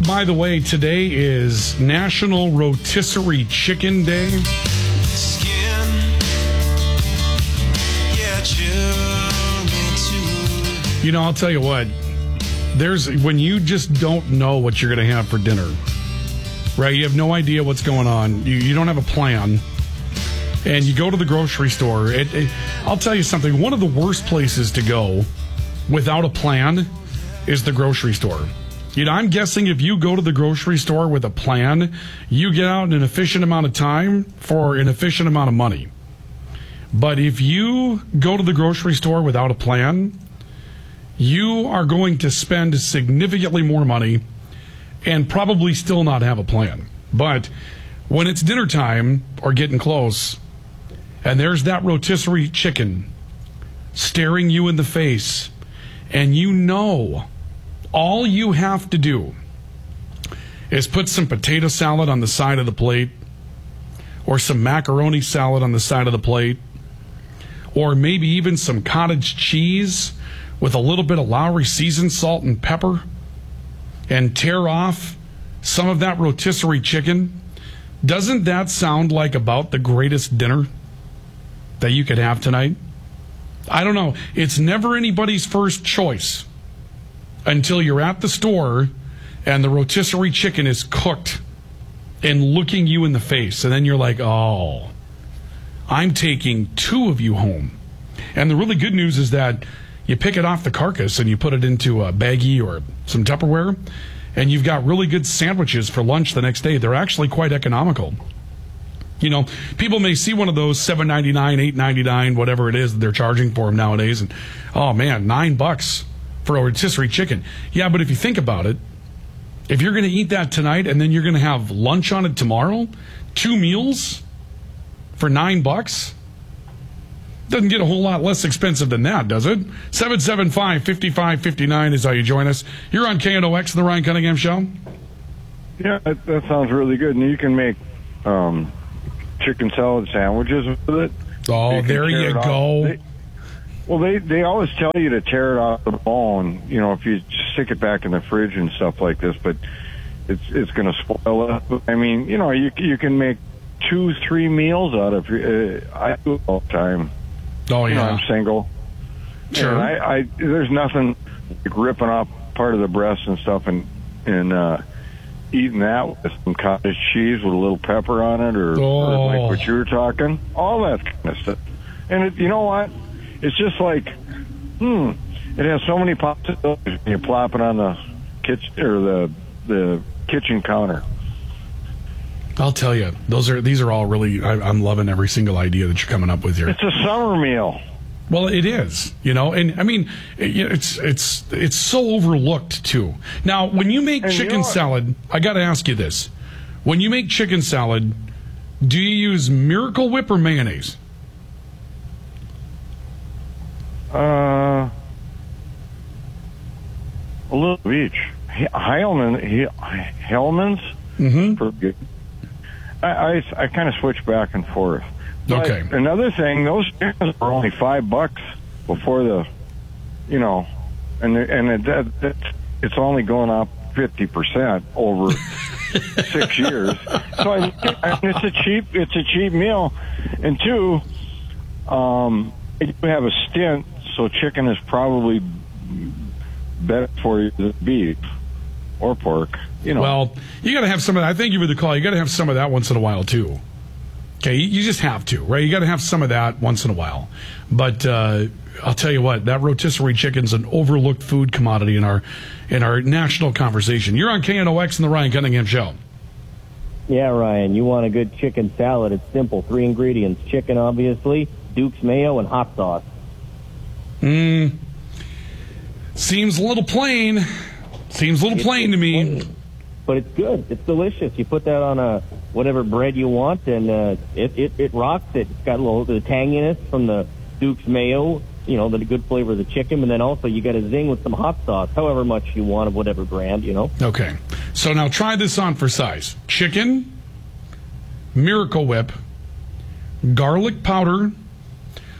by the way, today is National Rotisserie Chicken Day. You know, I'll tell you what. When you just don't know what you're going to have for dinner, right? You have no idea what's going on. You don't have a plan. And you go to the grocery store. I'll tell you something. One of the worst places to go without a plan is the grocery store. You know, I'm guessing if you go to the grocery store with a plan, you get out in an efficient amount of time for an efficient amount of money. But if you go to the grocery store without a plan, you are going to spend significantly more money and probably still not have a plan. But when it's dinner time or getting close, and there's that rotisserie chicken staring you in the face, and you know all you have to do is put some potato salad on the side of the plate, or some macaroni salad on the side of the plate, or maybe even some cottage cheese with a little bit of Lowry seasoned salt and pepper, and tear off some of that rotisserie chicken. Doesn't that sound like about the greatest dinner that you could have tonight? I don't know. It's never anybody's first choice until you're at the store and the rotisserie chicken is cooked and looking you in the face. And then you're like, oh, I'm taking 2 of you home. And the really good news is that you pick it off the carcass and you put it into a baggie or some Tupperware, and you've got really good sandwiches for lunch the next day. They're actually quite economical. You know, people may see one of those $7.99, $8.99, whatever it is that they're charging for them nowadays, and oh man, $9 for a rotisserie chicken. Yeah, but if you think about it, if you're going to eat that tonight and then you're going to have lunch on it tomorrow, 2 meals for $9, doesn't get a whole lot less expensive than that, does it? 775-5559 is how you join us. You're on KNOX, the Ryan Cunningham Show. Yeah, that sounds really good. And you can make chicken salad sandwiches with it. Oh, there you go. They always tell you to tear it off the bone, you know, if you stick it back in the fridge and stuff like this, but it's going to spoil it. I mean, you know, you can make 2-3 meals out of it. I do it all the time. Oh, yeah. You know, I'm single. Sure. And there's nothing like ripping off part of the breast and stuff and eating that with some cottage cheese with a little pepper on it or like what you were talking. All that kind of stuff. And you know what? It's just like, it has so many possibilities when you plop it on the kitchen or the kitchen counter. I'll tell you, these are all really. I'm loving every single idea that you're coming up with here. It's a summer meal. Well, it is, you know, and I mean, it's so overlooked too. Now, when you make chicken salad, I got to ask you this: when you make chicken salad, do you use Miracle Whip or mayonnaise? A little of each. Hellman's. Mm-hmm. Pretty good. I kind of switch back and forth. But okay. Another thing, those chickens were only $5 before the, you know, and it's only going up 50% over 6 years. So I mean, it's a cheap meal, and 2, you have a stint, so chicken is probably better for you than beef or pork. You know. Well, you got to have some of that. I thank you for the call. You got to have some of that once in a while, too. Okay, you just have to, right? You got to have some of that once in a while. But I'll tell you what, that rotisserie chicken's an overlooked food commodity in our national conversation. You're on KNOX and the Ryan Cunningham Show. Yeah, Ryan, you want a good chicken salad. It's simple. 3 ingredients. Chicken, obviously, Duke's mayo, and hot sauce. Seems a little plain. Seems a little plain to me. Plain. But it's good. It's delicious. You put that on whatever bread you want, and it rocks it. It's got a little the tanginess from the Duke's mayo, you know, the good flavor of the chicken, and then also you got a zing with some hot sauce, however much you want of whatever brand, you know. Okay. So now try this on for size. Chicken, Miracle Whip, garlic powder,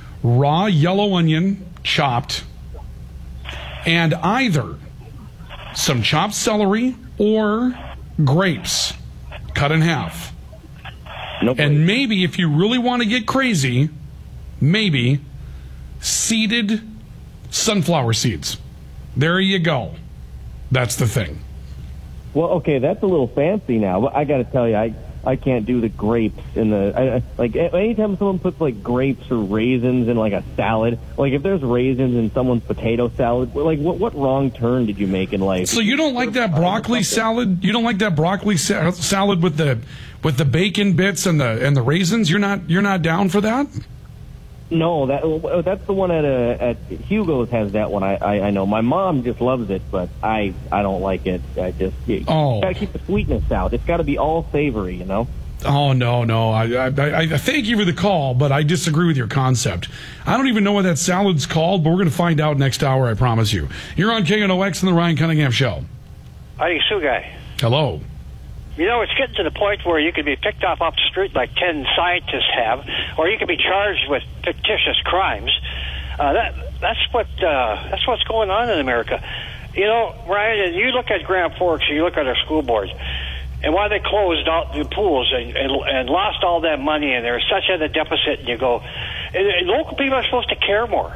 raw yellow onion, chopped, and either some chopped celery or grapes cut in half. Nope. And maybe, if you really want to get crazy, maybe seeded sunflower seeds. There you go. That's the thing. Well, okay, that's a little fancy now. But I got to tell you, I can't do the grapes in the like. Anytime someone puts like grapes or raisins in like a salad, like if there's raisins in someone's potato salad, like what wrong turn did you make in life? So you don't like that broccoli salad? You don't like that broccoli salad with the bacon bits and the raisins? You're not down for that? No, that's the one at Hugo's has that one. I know. My mom just loves it, but I don't like it. Gotta keep the sweetness out. It's got to be all savory, you know. Oh no! I thank you for the call, but I disagree with your concept. I don't even know what that salad's called, but we're going to find out next hour. I promise you. You're on KNOX and the Ryan Cunningham Show. Hi, Sue guy. Hello. You know, it's getting to the point where you can be picked off the street like 10 scientists have, or you can be charged with fictitious crimes. That's what's going on in America. You know, Ryan, you look at Grand Forks, you look at our school board, and why they closed out the pools and lost all that money, and they're such at a deficit, and you go, and local people are supposed to care more.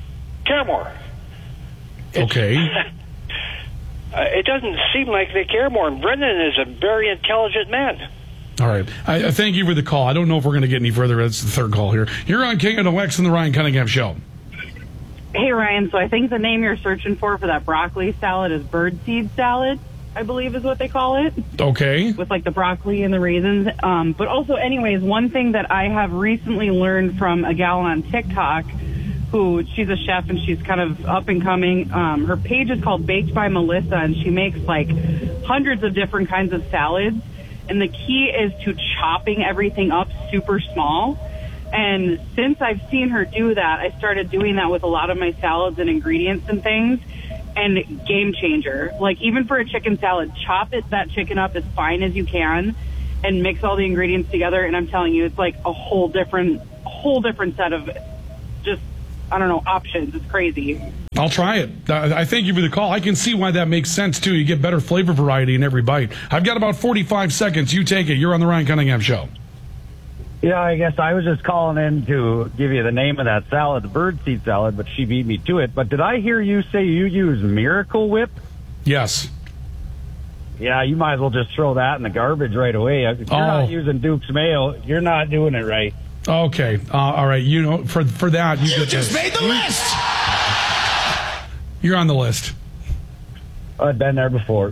Okay. It doesn't seem like they care more. And Brendan is a very intelligent man. All right. I thank you for the call. I don't know if we're going to get any further. That's the third call here. You're on KNOX and the Ryan Cunningham Show. Hey, Ryan. So I think the name you're searching for that broccoli salad is birdseed salad, I believe is what they call it. Okay. With like the broccoli and the raisins. But also, anyways, one thing that I have recently learned from a gal on TikTok she's a chef and she's kind of up and coming. Her page is called Baked by Melissa, and she makes like hundreds of different kinds of salads. And the key is to chopping everything up super small. And since I've seen her do that, I started doing that with a lot of my salads and ingredients and things. And game changer. Like even for a chicken salad, chop that chicken up as fine as you can and mix all the ingredients together. And I'm telling you, it's like a whole different set of just, I don't know, options. It's crazy. I'll try it. I thank you for the call. I can see why that makes sense, too. You get better flavor variety in every bite. I've got about 45 seconds. You take it. You're on the Ryan Cunningham Show. Yeah, I guess I was just calling in to give you the name of that salad, the birdseed salad, but she beat me to it. But did I hear you say you use Miracle Whip? Yes. Yeah, you might as well just throw that in the garbage right away. If you're not using Duke's Mayo, you're not doing it right. Okay. All right. You know, for that, you just made the list. You're on the list. I've been there before.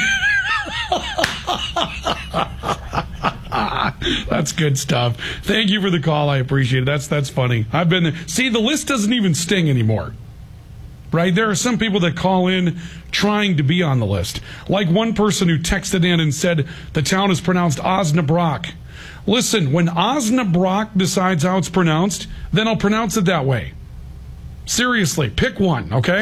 That's good stuff. Thank you for the call. I appreciate it. That's funny. I've been there. See, the list doesn't even sting anymore. Right? There are some people that call in trying to be on the list. Like one person who texted in and said the town is pronounced Osnabrück. Listen, when Osnabrück decides how it's pronounced, then I'll pronounce it that way. Seriously, pick one, okay?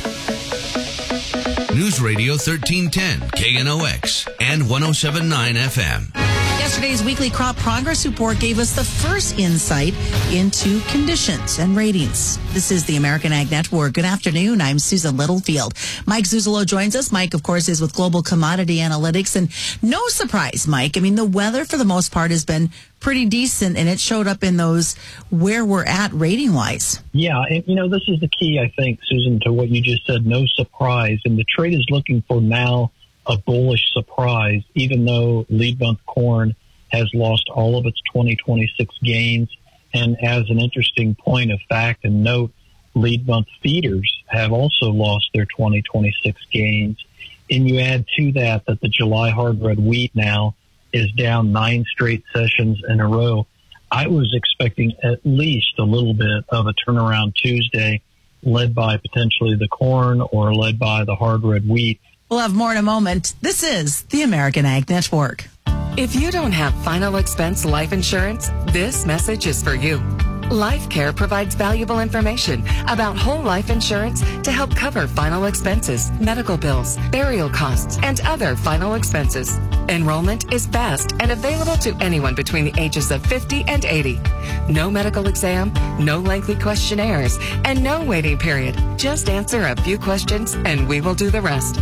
News Radio 1310, KNOX, and 107.9 FM. Yesterday's weekly crop progress report gave us the first insight into conditions and ratings. This is the American Ag Network. Good afternoon. I'm Susan Littlefield. Mike Zuzolo joins us. Mike, of course, is with Global Commodity Analytics. And no surprise, Mike. I mean, the weather for the most part has been pretty decent, and it showed up in those where we're at rating-wise. Yeah, and, this is the key, I think, Susan, to what you just said, no surprise. And the trade is looking for now a bullish surprise, even though lead month corn has lost all of its 2026 gains. And as an interesting point of fact and note, lead month feeders have also lost their 2026 gains. And you add to that the July hard red wheat now is down 9 straight sessions in a row. I was expecting at least a little bit of a turnaround Tuesday, led by potentially the corn or led by the hard red wheat. We'll have more in a moment. This is the American Ag Network. If you don't have final expense life insurance, this message is for you. LifeCare provides valuable information about whole life insurance to help cover final expenses, medical bills, burial costs, and other final expenses. Enrollment is fast and available to anyone between the ages of 50 and 80. No medical exam, no lengthy questionnaires, and no waiting period. Just answer a few questions and we will do the rest.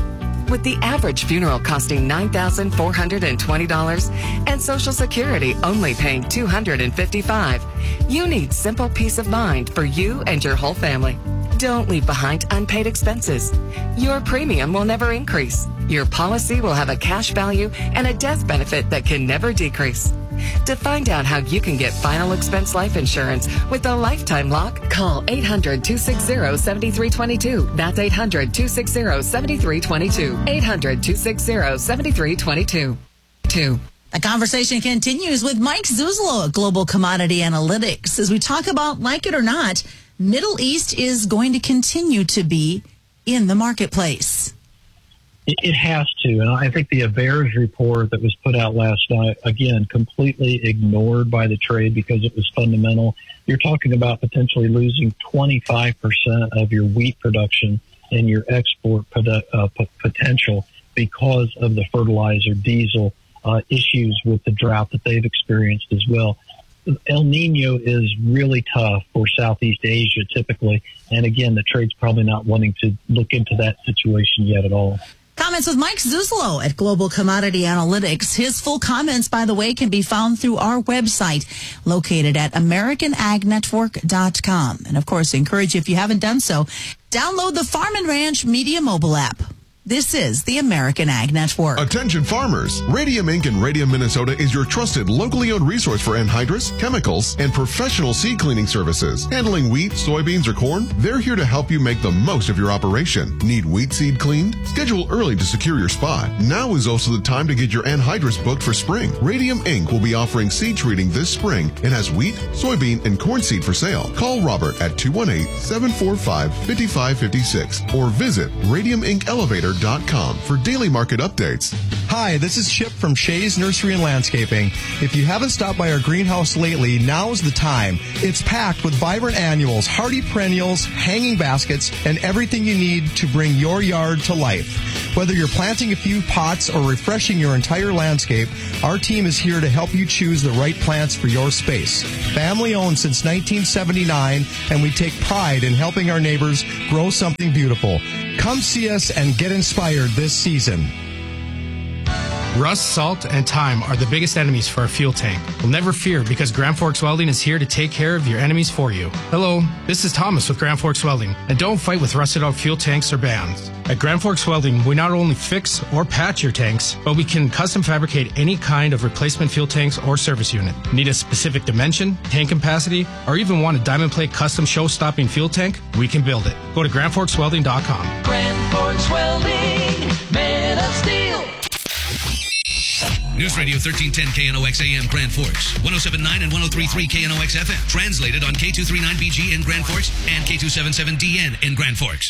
With the average funeral costing $9,420 and Social Security only paying $255, you need simple peace of mind for you and your whole family. Don't leave behind unpaid expenses. Your premium will never increase. Your policy will have a cash value and a death benefit that can never decrease. To find out how you can get final expense life insurance with a lifetime lock, call 800-260-7322. That's 800-260-7322. 800-260-7322. The conversation continues with Mike Zuzolo at Global Commodity Analytics. As we talk about, like it or not, Middle East is going to continue to be in the marketplace. It has to. And I think the Avers report that was put out last night, again, completely ignored by the trade because it was fundamental. You're talking about potentially losing 25% of your wheat production and your export potential because of the fertilizer, diesel issues with the drought that they've experienced as well. El Nino is really tough for Southeast Asia typically. And again, the trade's probably not wanting to look into that situation yet at all. Comments with Mike Zuzolo at Global Commodity Analytics. His full comments, by the way, can be found through our website located at AmericanAgNetwork.com. And, of course, I encourage you, if you haven't done so, download the Farm and Ranch Media mobile app. This is the American Ag Network. Attention farmers. Radium Inc. in Radium, Minnesota is your trusted locally owned resource for anhydrous, chemicals, and professional seed cleaning services. Handling wheat, soybeans, or corn, they're here to help you make the most of your operation. Need wheat seed cleaned? Schedule early to secure your spot. Now is also the time to get your anhydrous booked for spring. Radium Inc. will be offering seed treating this spring and has wheat, soybean, and corn seed for sale. Call Robert at 218-745-5556 or visit radiumincelevator.com for daily market updates. Hi, this is Chip from Shays Nursery and Landscaping. If you haven't stopped by our greenhouse lately, now's the time. It's packed with vibrant annuals, hardy perennials, hanging baskets, and everything you need to bring your yard to life. Whether you're planting a few pots or refreshing your entire landscape, our team is here to help you choose the right plants for your space. Family owned since 1979, and we take pride in helping our neighbors grow something beautiful. Come see us and get inspired this season. Rust, salt, and time are the biggest enemies for a fuel tank. Well, never fear, because Grand Forks Welding is here to take care of your enemies for you. Hello, this is Thomas with Grand Forks Welding, and don't fight with rusted out fuel tanks or bands. At Grand Forks Welding, we not only fix or patch your tanks, but we can custom fabricate any kind of replacement fuel tanks or service unit. Need a specific dimension, tank capacity, or even want a diamond plate custom show-stopping fuel tank? We can build it. Go to GrandForksWelding.com. Grand Forks Welding, made of steel. News Radio 1310 KNOX AM Grand Forks, 107.9 and 103.3 KNOX FM. Translated on K239BG in Grand Forks and K277DN in Grand Forks.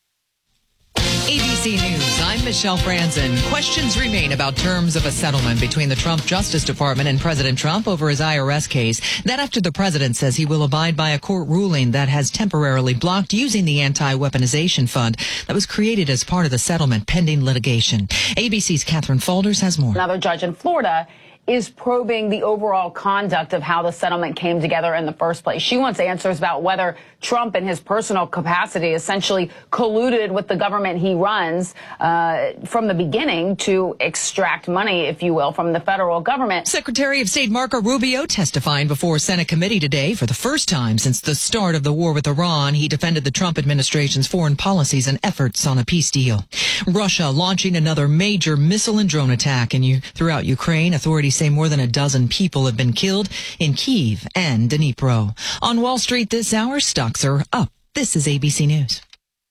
ABC News, I'm Michelle Franzen. Questions remain about terms of a settlement between the Trump Justice Department and President Trump over his IRS case. That after the president says he will abide by a court ruling that has temporarily blocked using the anti-weaponization fund that was created as part of the settlement pending litigation. ABC's Catherine Faulders has more. Another judge in Florida is probing the overall conduct of how the settlement came together in the first place. She wants answers about whether Trump in his personal capacity essentially colluded with the government he runs from the beginning to extract money, if you will, from the federal government. Secretary of State Marco Rubio testifying before a Senate committee today for the first time since the start of the war with Iran. He defended the Trump administration's foreign policies and efforts on a peace deal. Russia launching another major missile and drone attack throughout Ukraine. Authorities say more than a dozen people have been killed in Kyiv and Dnipro. On Wall Street this hour, stocks are up. This is ABC News.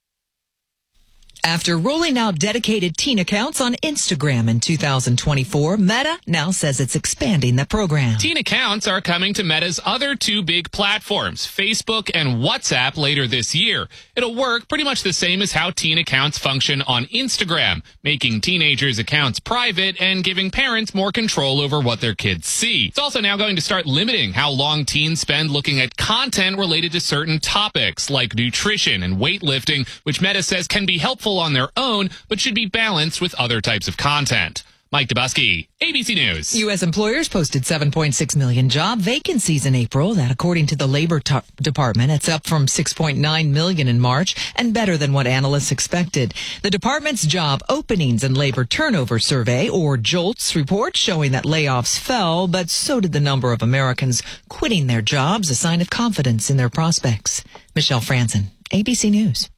After rolling out dedicated teen accounts on Instagram in 2024, Meta now says it's expanding the program. Teen accounts are coming to Meta's other two big platforms, Facebook and WhatsApp, later this year. It'll work pretty much the same as how teen accounts function on Instagram, making teenagers' accounts private and giving parents more control over what their kids see. It's also now going to start limiting how long teens spend looking at content related to certain topics like nutrition and weightlifting, which Meta says can be helpful on their own, but should be balanced with other types of content. Mike Dubusky, ABC News. U.S. employers posted 7.6 million job vacancies in April. That, according to the Labor Department, it's up from 6.9 million in March and better than what analysts expected. The department's job openings and labor turnover survey, or JOLTS, report showing that layoffs fell, but so did the number of Americans quitting their jobs, a sign of confidence in their prospects. Michelle Franzen, ABC News.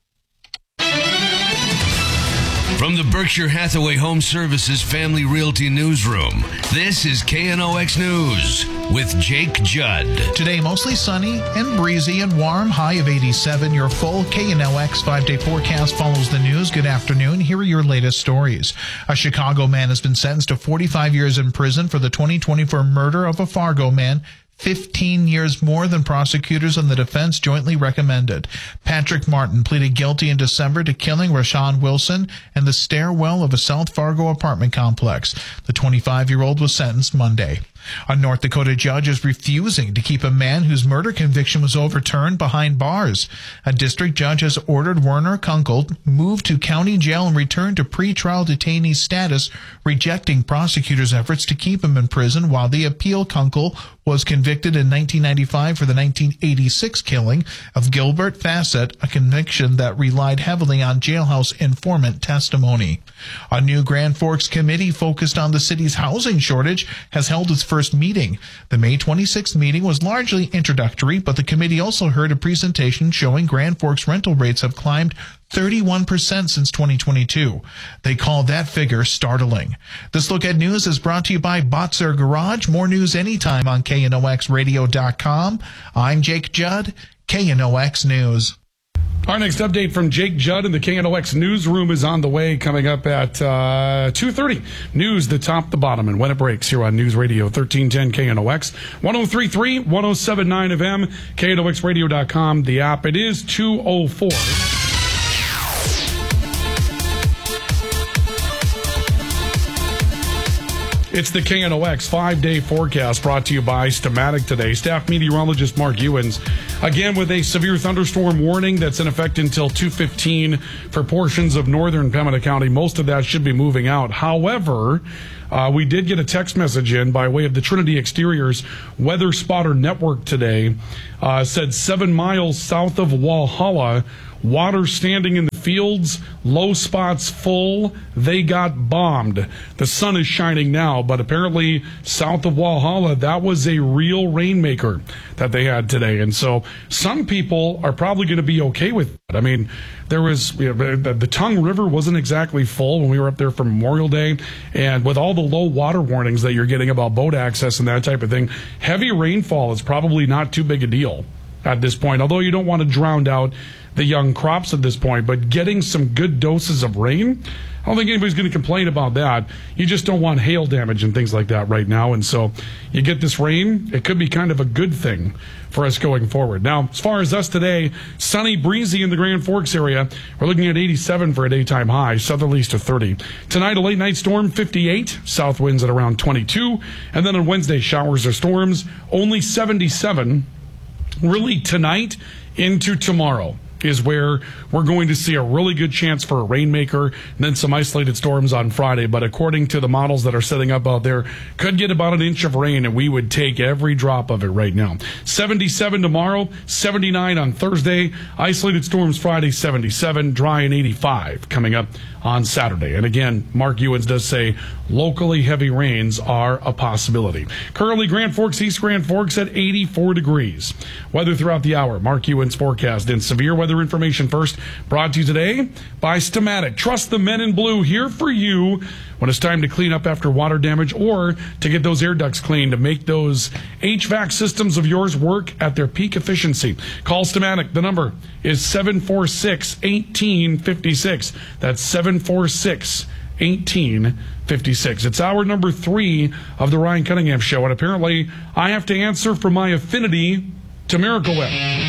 From the Berkshire Hathaway Home Services Family Realty Newsroom, this is KNOX News with Jake Judd. Today, mostly sunny and breezy and warm, high of 87. Your full KNOX 5-day forecast follows the news. Good afternoon. Here are your latest stories. A Chicago man has been sentenced to 45 years in prison for the 2024 murder of a Fargo man, 15 years more than prosecutors and the defense jointly recommended. Patrick Martin pleaded guilty in December to killing Rashawn Wilson in the stairwell of a South Fargo apartment complex. The 25-year-old was sentenced Monday. A North Dakota judge is refusing to keep a man whose murder conviction was overturned behind bars. A district judge has ordered Werner Kunkel moved to county jail and returned to pretrial detainee status, rejecting prosecutors' efforts to keep him in prison while the appeal. Kunkel was convicted in 1995 for the 1986 killing of Gilbert Fassett, a conviction that relied heavily on jailhouse informant testimony. A new Grand Forks committee focused on the city's housing shortage has held its first meeting. The May 26th meeting was largely introductory, but the committee also heard a presentation showing Grand Forks rental rates have climbed 31% since 2022. They call that figure startling. This Look at News is brought to you by Botzer Garage. More news anytime on KNOXradio.com. I'm Jake Judd, KNOX News. Our next update from Jake Judd in the KNOX newsroom is on the way, coming up at 2:30. News, the top, the bottom, and when it breaks here on News Radio 1310 KNOX, 103.3, 107.9 FM, KNOXradio.com, the app. It is 2:04. It's the KNOX 5-day forecast brought to you by Stamatic today. Staff meteorologist Mark Ewens, again with a severe thunderstorm warning that's in effect until 2:15 for portions of northern Pembina County. Most of that should be moving out. However, we did get a text message in by way of the Trinity Exteriors Weather Spotter Network today. Said 7 miles south of Walhalla, water standing in the fields, low spots full. They got bombed. The sun is shining now, but apparently south of Walhalla, that was a real rainmaker that they had today. And so some people are probably going to be okay with that. I mean, there was, the Tongue River wasn't exactly full when we were up there for Memorial Day. And with all the low water warnings that you're getting about boat access and that type of thing, heavy rainfall is probably not too big a deal at this point, although you don't want to drown out the young crops at this point. But getting some good doses of rain, I don't think anybody's going to complain about that. You just don't want hail damage and things like that right now. And so you get this rain, it could be kind of a good thing for us going forward. Now, as far as us today, sunny, breezy in the Grand Forks area. We're looking at 87 for a daytime high, southerlies to 30. Tonight, a late night storm, 58. South winds at around 22. And then on Wednesday, showers or storms, only 77. Really tonight into tomorrow is where we're going to see a really good chance for a rainmaker, and then some isolated storms on Friday. But according to the models that are setting up out there, could get about an inch of rain, and we would take every drop of it right now. 77 tomorrow, 79 on Thursday, isolated storms Friday, 77, dry and 85 coming up on Saturday. And again, Mark Ewens does say locally heavy rains are a possibility. Currently, Grand Forks, East Grand Forks at 84 degrees. Weather throughout the hour, Mark Ewens forecast and severe weather information first, brought to you today by Stamatic. Trust the men in blue, here for you when it's time to clean up after water damage or to get those air ducts cleaned to make those HVAC systems of yours work at their peak efficiency. Call Stamatic. The number is 746-1856. That's 746-1856. It's hour number 3 of the Ryan Cunningham Show, and apparently I have to answer for my affinity to Miracle Whip.